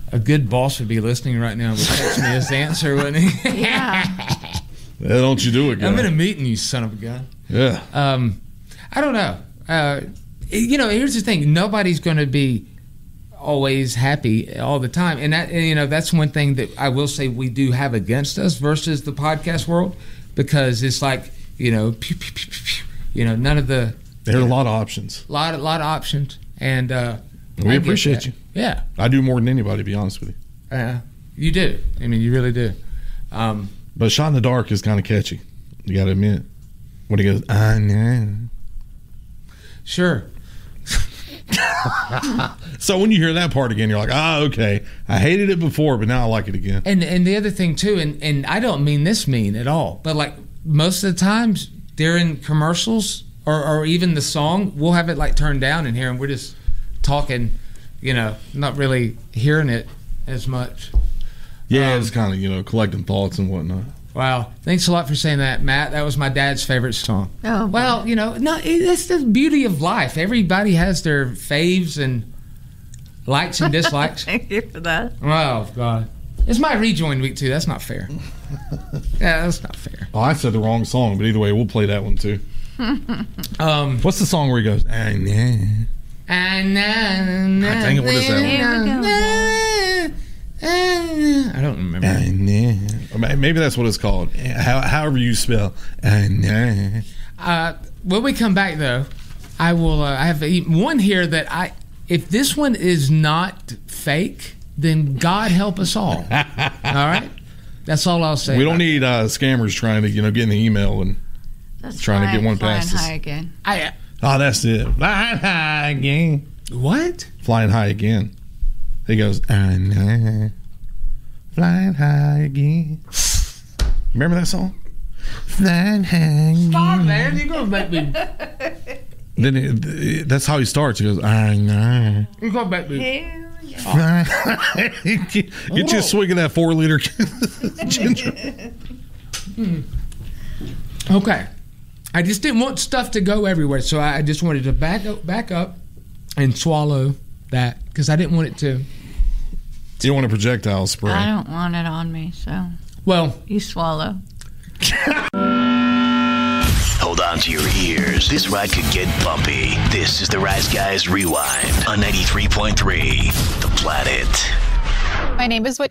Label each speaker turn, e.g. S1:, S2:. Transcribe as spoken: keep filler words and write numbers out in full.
S1: a good boss would be listening right now and would text me his answer, wouldn't he?
S2: Yeah.
S3: Yeah, don't you do it, guy.
S1: I'm in a meeting, you son of a gun.
S3: Yeah.
S1: Um, I don't know. Uh, you know, here's the thing. Nobody's going to be always happy all the time. And, that, and, you know, that's one thing that I will say we do have against us versus the podcast world, because it's like, you know, pew, pew, pew, pew, pew, you know, none of the...
S3: There are a lot of options.
S1: A lot, a lot of options. And uh,
S3: we appreciate you.
S1: Yeah.
S3: I do more than anybody, to be honest with you.
S1: Uh, you do. I mean, you really do. Um,
S3: but Shot in the Dark is kind of catchy. You got to admit. When he goes, I know.
S1: Sure.
S3: So when you hear that part again, you're like, ah, okay. I hated it before, but now I like it again.
S1: And and the other thing, too, and, and I don't mean this mean at all, but like most of the times during commercials or, or even the song, we'll have it like turned down in here and we're just talking, you know, not really hearing it as much.
S3: Yeah,
S1: um,
S3: it's kind of, you know, collecting thoughts and whatnot.
S1: Wow. Thanks a lot for saying that, Matt. That was my dad's favorite song.
S2: Oh,
S1: well, you know, no, it's the beauty of life. Everybody has their faves and likes and dislikes.
S2: Thank you for that.
S1: Oh, God. It's my rejoin week, too. That's not fair. Yeah, that's not fair.
S3: Oh, I said the wrong song, but either way, we'll play that one, too.
S1: um,
S3: What's the song where he goes, I know.
S1: I know.
S3: Dang it, what is that one?
S2: Here we go.
S1: I don't remember.
S3: I know. Maybe that's what it's called. How, however you spell. I know.
S1: Uh, when we come back, though, I will. Uh, I have one here that I. If this one is not fake, then God help us all. All right, that's all I'll say.
S3: We don't need uh, scammers trying to, you know, get in the email and
S2: That's
S3: trying
S2: flying,
S3: to get one
S2: flying
S3: past us.
S2: high again.
S1: I.
S3: Oh, that's it. Flying high again.
S1: What?
S3: Flying high again. He goes, I know. Flying high again. Remember that song? Flying high again.
S1: Stop, man! You're gonna make me.
S3: Then it, that's how he starts. He goes, I know.
S1: You're gonna make me.
S2: Here we go.
S3: Get you swinging that four liter ginger.
S1: Mm. Okay. I just didn't want stuff to go everywhere, so I just wanted to back up, back up and swallow that because I didn't want it to.
S3: You don't want a projectile spray.
S2: I don't want it on me, so.
S1: Well,
S2: you swallow.
S4: Hold on to your ears. This ride could get bumpy. This is the Rise Guys Rewind on ninety-three point three The Planet.
S5: My name is Whitney.